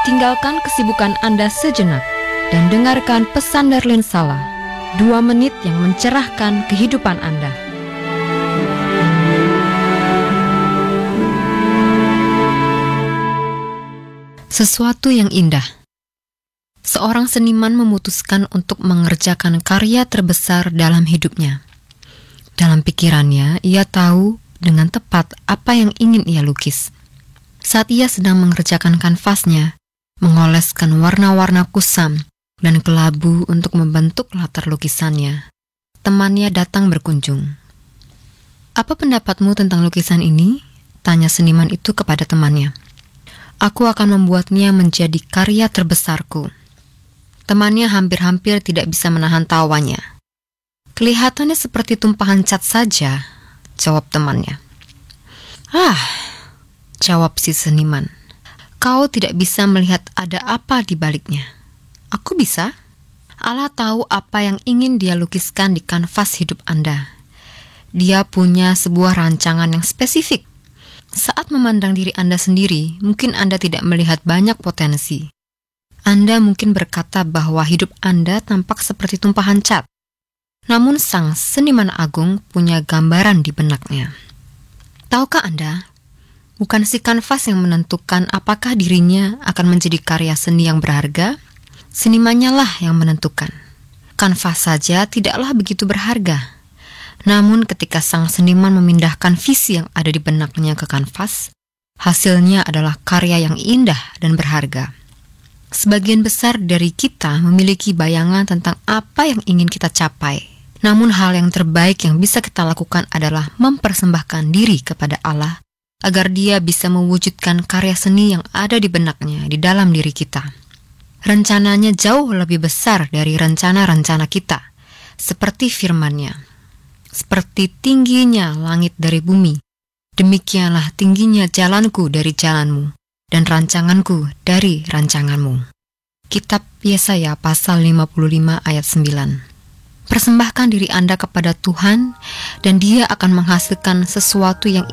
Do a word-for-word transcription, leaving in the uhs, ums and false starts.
tinggalkan kesibukan Anda sejenak dan dengarkan pesan Darlene Sala, dua menit yang mencerahkan kehidupan Anda. Sesuatu yang indah. Seorang seniman memutuskan untuk mengerjakan karya terbesar dalam hidupnya. Dalam pikirannya, ia tahu dengan tepat apa yang ingin ia lukis. Saat ia sedang mengerjakan kanvasnya, mengoleskan warna-warna kusam dan kelabu untuk membentuk latar lukisannya, temannya datang berkunjung. "Apa pendapatmu tentang lukisan ini?" tanya seniman itu kepada temannya. "Aku akan membuatnya menjadi karya terbesarku." Temannya hampir-hampir tidak bisa menahan tawanya. "Kelihatannya seperti tumpahan cat saja," jawab temannya. "Ah," jawab si seniman, "kau tidak bisa melihat ada apa di baliknya. Aku bisa. Allah tahu apa yang ingin Dia lukiskan di kanvas hidup Anda. Dia punya sebuah rancangan yang spesifik. Saat memandang diri Anda sendiri, mungkin Anda tidak melihat banyak potensi. Anda mungkin berkata bahwa hidup Anda tampak seperti tumpahan cat. Namun sang seniman agung punya gambaran di benaknya. Tahukah Anda, bukan si kanvas yang menentukan apakah dirinya akan menjadi karya seni yang berharga? Senimannya lah yang menentukan. Kanvas saja tidaklah begitu berharga. Namun ketika sang seniman memindahkan visi yang ada di benaknya ke kanvas, hasilnya adalah karya yang indah dan berharga. Sebagian besar dari kita memiliki bayangan tentang apa yang ingin kita capai. Namun hal yang terbaik yang bisa kita lakukan adalah mempersembahkan diri kepada Allah agar Dia bisa mewujudkan karya seni yang ada di benaknya di dalam diri kita. Rencananya jauh lebih besar dari rencana-rencana kita, seperti firman-Nya. Seperti tingginya langit dari bumi, demikianlah tingginya jalanku dari jalanmu, dan rancanganku dari rancanganmu. Kitab Yesaya pasal lima puluh lima ayat sembilan. Persembahkan diri Anda kepada Tuhan, dan Dia akan menghasilkan sesuatu yang